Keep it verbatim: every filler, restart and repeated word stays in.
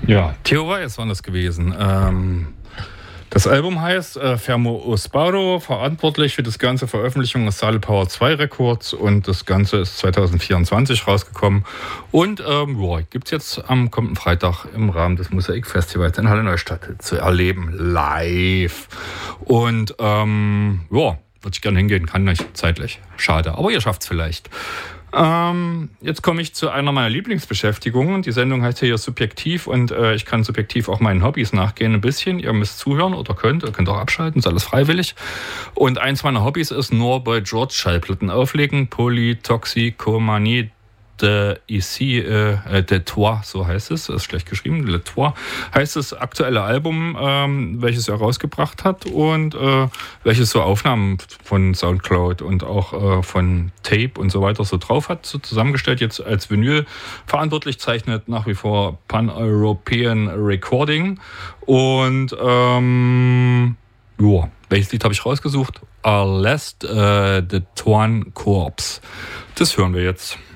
Ja, Theo Weiß war das gewesen. Ähm, das Album heißt äh, Fermo Osparo, verantwortlich für das ganze Veröffentlichung ist Saddle Power zwei Records und das Ganze ist zwanzig vierundzwanzig rausgekommen. Und ähm, ja, gibt es jetzt am kommenden Freitag im Rahmen des Mosaik-Festivals in Halle Neustadt zu erleben, live. Und ähm, ja, würde ich gerne hingehen, kann nicht zeitlich. Schade, aber ihr schafft es vielleicht. Ähm, jetzt komme ich zu einer meiner Lieblingsbeschäftigungen. Die Sendung heißt hier Subjektiv und äh, ich kann subjektiv auch meinen Hobbys nachgehen ein bisschen. Ihr müsst zuhören oder könnt, ihr könnt auch abschalten, ist alles freiwillig. Und eins meiner Hobbys ist nur bei George Schallplatten auflegen. Polytoxikomanie de ici, äh, de toi, so heißt es, ist schlecht geschrieben, Le Toi, heißt das aktuelle Album, ähm, welches er rausgebracht hat und äh, welches so Aufnahmen von Soundcloud und auch äh, von Tape und so weiter so drauf hat, so zusammengestellt, jetzt als Vinyl verantwortlich, zeichnet nach wie vor Pan-European Recording und ähm, ja, welches Lied habe ich rausgesucht? Arrest äh, de Toine Corps. Das hören wir jetzt.